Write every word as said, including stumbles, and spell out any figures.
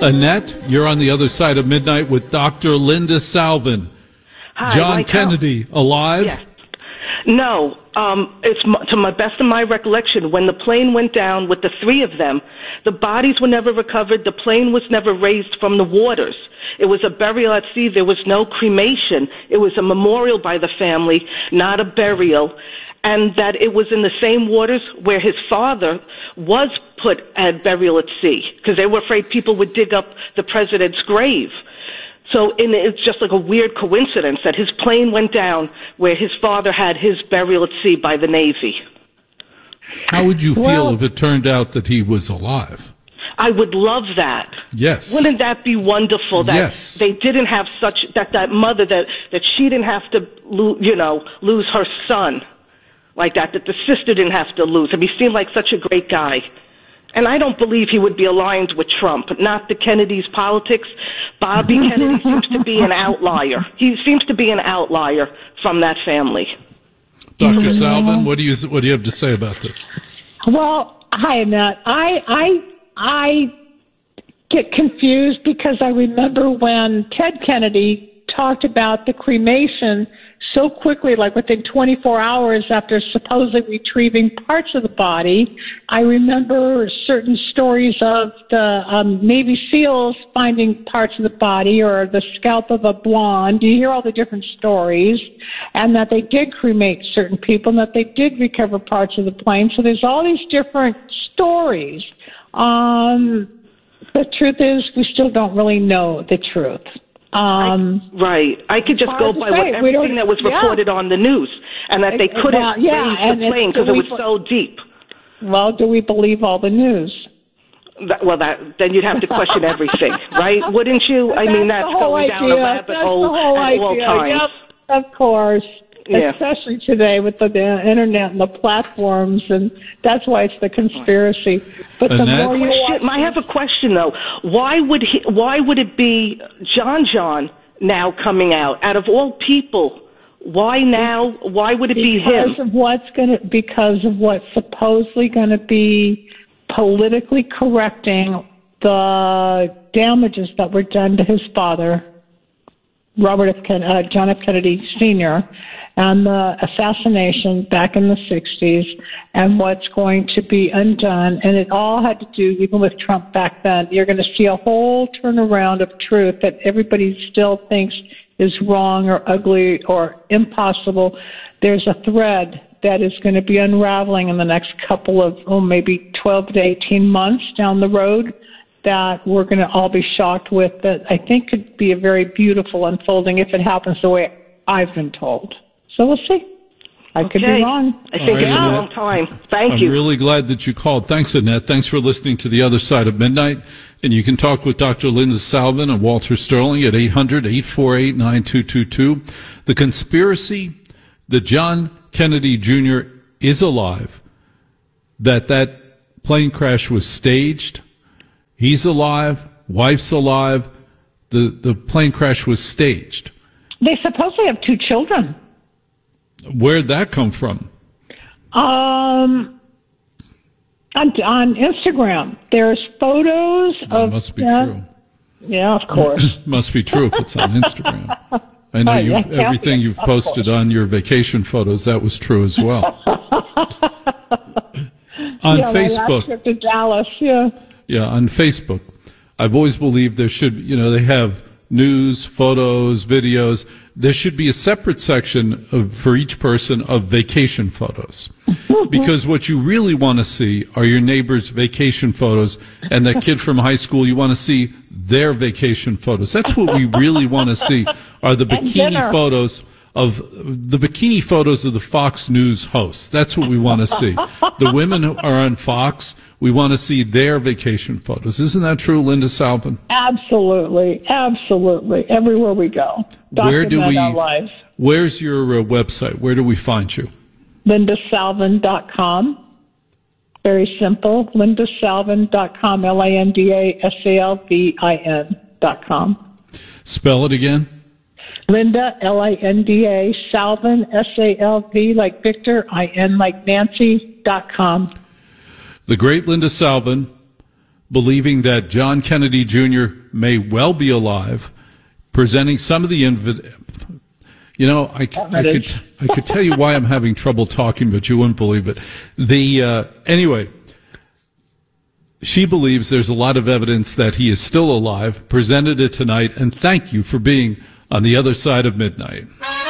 Annette, you're on the other side of midnight with Doctor Linda Salvin. Hi, John like Kennedy, how, alive? Yeah. No, um, it's m- to my best of my recollection, when the plane went down with the three of them, the bodies were never recovered. The plane was never raised from the waters. It was a burial at sea. There was no cremation. It was a memorial by the family, not a burial. And that it was in the same waters where his father was put at burial at sea, because they were afraid people would dig up the president's grave. So in, it's just like a weird coincidence that his plane went down where his father had his burial at sea by the Navy. How would you feel Well, if it turned out that he was alive? I would love that. Yes. Wouldn't that be wonderful that Yes. they didn't have such, that that mother, that, that she didn't have to, lo- you know, lose her son like that, that the sister didn't have to lose him. He seemed like such a great guy. And I don't believe he would be aligned with Trump, not the Kennedy's politics. Bobby Kennedy seems to be an outlier. He seems to be an outlier from that family. Doctor Salvin, what do you what do you have to say about this? Well, hi, Annette. I I I get confused because I remember when Ted Kennedy talked about the cremation so quickly, like within twenty-four hours after supposedly retrieving parts of the body. I remember certain stories of the um, Navy SEALs finding parts of the body or the scalp of a blonde. You hear all the different stories, and that they did cremate certain people and that they did recover parts of the plane. So there's all these different stories. Um, the truth is, we still don't really know the truth. Um, I, right. I could just go by what, everything that was reported yeah. on the news, and that they couldn't well, yeah, raise the plane because it was so deep. Well, do we believe all the news? That, well, that then you'd have to question everything, right? Wouldn't you? I that's mean, that's going idea. down a rabbit that's hole at idea. all times. Yep, of course. Yeah. Especially today with the, the internet and the platforms, and that's why it's the conspiracy. But the Annette? more you Question, I have a question though. Why would he? Why would it be John John now coming out? Out of all people, why now? Why would it be him? Because of what's going to, because of what's supposedly going to be politically correcting the damages that were done to his father, Robert F. Ken, uh, John F. Kennedy Senior, and the assassination back in the sixties, and what's going to be undone. And it all had to do, even with Trump back then, you're going to see a whole turnaround of truth that everybody still thinks is wrong or ugly or impossible. There's a thread that is going to be unraveling in the next couple of, oh, maybe twelve to eighteen months down the road, that we're going to all be shocked with, that I think could be a very beautiful unfolding if it happens the way I've been told. So we'll see. I okay. could be wrong. I think right, it's Annette. a long time. Thank I'm you. I'm really glad that you called. Thanks, Annette. Thanks for listening to The Other Side of Midnight. And you can talk with Doctor Linda Salvin and Walter Sterling at eight hundred, eight four eight, nine two two two. The conspiracy that John Kennedy Junior is alive, that that plane crash was staged. He's alive, wife's alive, the, the plane crash was staged. They supposedly have two children. Where'd that come from? Um, on, on Instagram, there's photos That of... must be yeah, true. Yeah, of course. Must be true if it's on Instagram. I know Oh, you've, yeah, everything yeah, you've of posted course. on your vacation photos, that was true as well. On yeah, my last Facebook. trip to Dallas, yeah. Yeah, on Facebook. I've always believed there should, you know, they have news, photos, videos. There should be a separate section of, for each person of vacation photos. Because what you really want to see are your neighbor's vacation photos, and that kid from high school, you want to see their vacation photos. That's what we really want to see, are the bikini dinner. photos of the bikini photos of the Fox News hosts. That's what we want to see. The women who are on Fox, we want to see their vacation photos. Isn't that true, Linda Salvin? Absolutely, absolutely. Everywhere we go. Where do we? Document our lives. Where's your uh, website? Where do we find you? linda salvin dot com. Very simple. linda salvin dot com. L A N D A S A L V I N dot com. Spell it again. Linda, L I N D A, Salvin, S A L V like Victor, I N like Nancy, dot com. The great Linda Salvin, believing that John Kennedy Junior may well be alive, presenting some of the inv- you know, I, I could I could tell you why I'm having trouble talking, but you wouldn't believe it. The uh, anyway, she believes there's a lot of evidence that he is still alive. Presented it tonight, and thank you for being on the other side of midnight.